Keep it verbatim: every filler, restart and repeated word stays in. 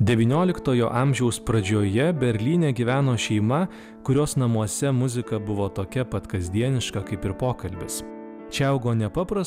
devynioliktojo amžiaus pradžioje Berlyne gyveno šeima, kurios namuose muzika buvo tokia pat kasdieniška kaip ir pokalbis. Čia augo nepaprastai